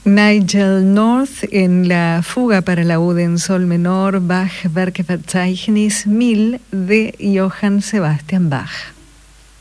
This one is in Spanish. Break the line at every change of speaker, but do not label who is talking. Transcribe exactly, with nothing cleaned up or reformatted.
Nigel North en la fuga para laúd en sol menor, Bach Werkverzeichnis mil de Johann Sebastian Bach.